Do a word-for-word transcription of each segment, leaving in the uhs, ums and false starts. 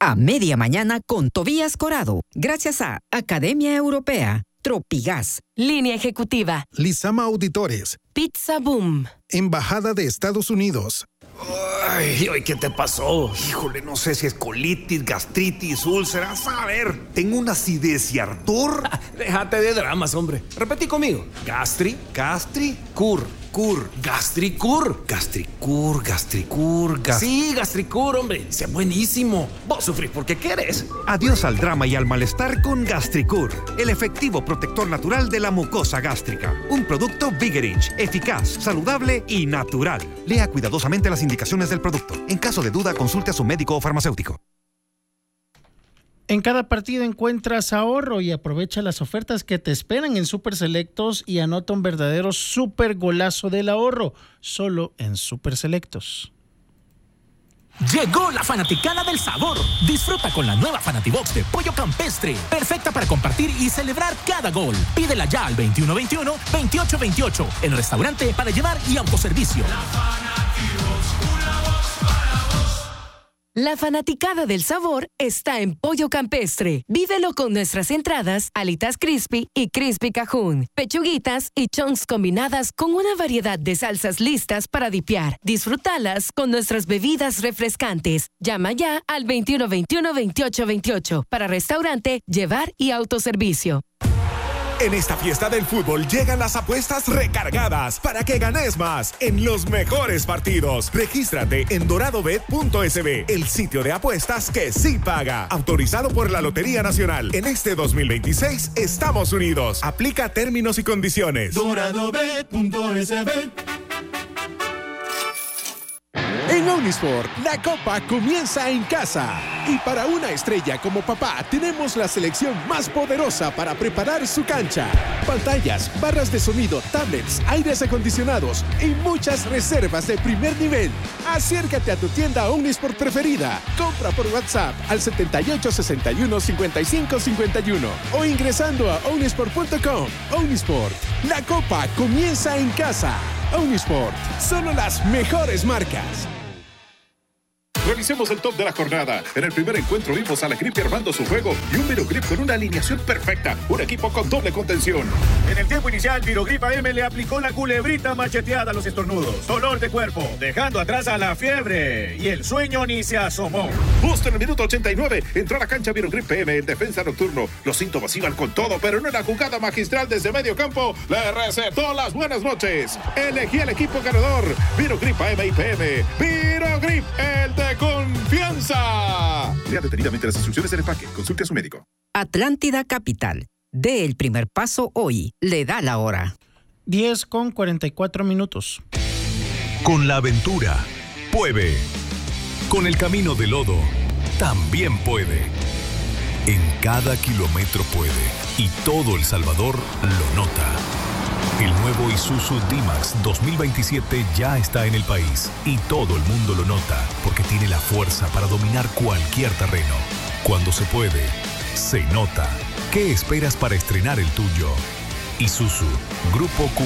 A media mañana con Tobías Corado, gracias a Academia Europea, Tropigas, Línea Ejecutiva, Lizama Auditores, Pizza Boom, Embajada de Estados Unidos. Ay, ay, ¿qué te pasó? Híjole, no sé si es colitis, gastritis, úlceras. A ver, tengo una acidez y ardor. Ah, déjate de dramas, hombre. Repetí conmigo. Gastri, gastri, cur, cur, gastricur. Gastricur, gastricur, gast... Sí, gastricur, hombre. Es buenísimo. Vos sufrís porque querés. Adiós al drama y al malestar con Gastricur, el efectivo protector natural de la mucosa gástrica. Un producto Vigerich, eficaz, saludable y natural. Lea cuidadosamente las indicaciones del producto. En caso de duda, consulte a su médico o farmacéutico. En cada partido encuentras ahorro y aprovecha las ofertas que te esperan en Super Selectos y anota un verdadero super golazo del ahorro, solo en Super Selectos. Llegó la fanaticada del sabor. Disfruta con la nueva Fanatibox de pollo campestre, perfecta para compartir y celebrar cada gol. Pídela ya al veintiuno veintiuno, veintiocho veintiocho, en restaurante, para llevar y autoservicio. La Fanatibox, una voz para vos. La fanaticada del sabor está en Pollo Campestre. Vívelo con nuestras entradas, alitas crispy y crispy cajún, pechuguitas y chunks combinadas con una variedad de salsas listas para dipear. Disfrútalas con nuestras bebidas refrescantes. Llama ya al veintiuno veintiuno, veintiocho veintiocho para restaurante, llevar y autoservicio. En esta fiesta del fútbol llegan las apuestas recargadas para que ganes más en los mejores partidos. Regístrate en doradobet punto es be, el sitio de apuestas que sí paga. Autorizado por la Lotería Nacional. En este dos mil veintiséis estamos unidos. Aplica términos y condiciones. doradobet punto es be. En Omnisport, la Copa comienza en casa. Y para una estrella como papá, tenemos la selección más poderosa para preparar su cancha. Pantallas, barras de sonido, tablets, aires acondicionados y muchas reservas de primer nivel. Acércate a tu tienda Omnisport preferida. Compra por WhatsApp al setenta y ocho, sesenta y uno, cincuenta y cinco, cincuenta y uno o ingresando a omnisport punto com. Omnisport, la Copa comienza en casa. Omnisport, solo las mejores marcas. Revisemos el top de la jornada. En el primer encuentro vimos a la Grip armando su juego y un Virogrip con una alineación perfecta. Un equipo con doble contención. En el tiempo inicial, Virogrip A M le aplicó la culebrita macheteada a los estornudos. Dolor de cuerpo, dejando atrás a la fiebre. Y el sueño ni se asomó. Justo en el minuto ochenta y nueve, entró a la cancha Virogrip P M en defensa nocturno. Los síntomas iban con todo, pero en una jugada magistral desde medio campo, le recetó las buenas noches. Elegí el equipo ganador. Virogrip A M y P M. Virogrip, el de confianza. Lea detenidamente las instrucciones del empaque. Consulte a su médico. Atlántida Capital. Dé el primer paso hoy. Le da la hora. diez con cuarenta y cuatro minutos. Con la aventura, puede. Con el camino de lodo, también puede. En cada kilómetro puede. Y todo El Salvador lo nota. El nuevo Isuzu D-Max dos mil veintisiete ya está en el país y todo el mundo lo nota porque tiene la fuerza para dominar cualquier terreno. Cuando se puede, se nota. ¿Qué esperas para estrenar el tuyo? Isuzu, Grupo Q.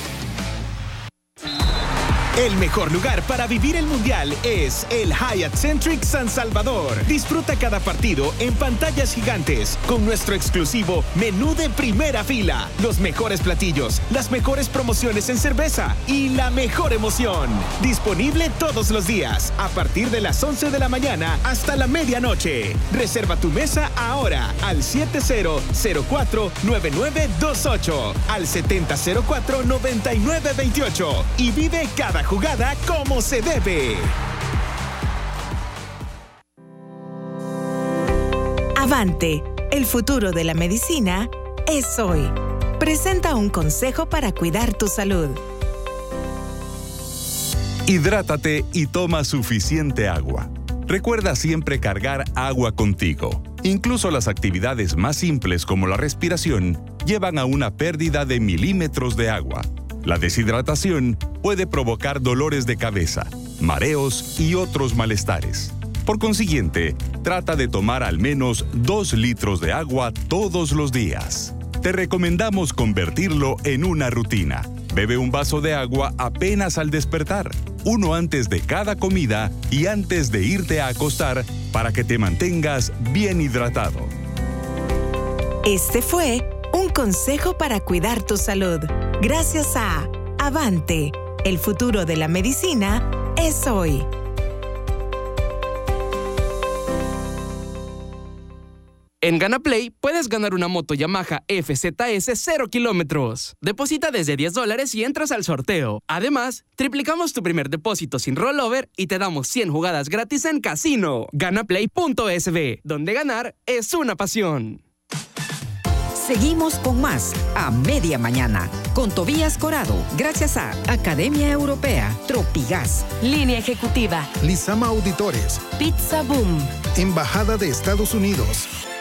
El mejor lugar para vivir el Mundial es el Hyatt Centric San Salvador. Disfruta cada partido en pantallas gigantes con nuestro exclusivo menú de primera fila, los mejores platillos, las mejores promociones en cerveza y la mejor emoción. Disponible todos los días a partir de las once de la mañana hasta la medianoche. Reserva tu mesa ahora al siete cero cero cuatro, nueve nueve dos ocho, al setenta cero cuatro, noventa y nueve veintiocho y vive cada jugada como se debe. Avante, el futuro de la medicina es hoy. Presenta un consejo para cuidar tu salud. Hidrátate y toma suficiente agua. Recuerda siempre cargar agua contigo. Incluso las actividades más simples como la respiración llevan a una pérdida de milímetros de agua. La deshidratación puede provocar dolores de cabeza, mareos y otros malestares. Por consiguiente, trata de tomar al menos dos litros de agua todos los días. Te recomendamos convertirlo en una rutina. Bebe un vaso de agua apenas al despertar, uno antes de cada comida y antes de irte a acostar para que te mantengas bien hidratado. Este fue un consejo para cuidar tu salud. Gracias a Avante. El futuro de la medicina es hoy. En GanaPlay puedes ganar una moto Yamaha F Z S cero kilómetros. Deposita desde diez dólares y entras al sorteo. Además, triplicamos tu primer depósito sin rollover y te damos cien jugadas gratis en casino. Ganaplay punto es be, donde ganar es una pasión. Seguimos con más a media mañana con Tobías Corado, gracias a Academia Europea, Tropigas, Línea Ejecutiva, Lizama Auditores, Pizza Boom, Embajada de Estados Unidos.